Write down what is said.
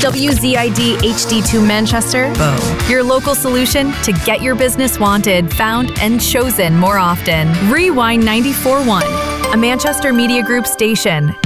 WZID HD2 Manchester, Bow. Your local solution to get your business wanted, found, and chosen more often. Rewind 94.1, a Manchester Media Group station,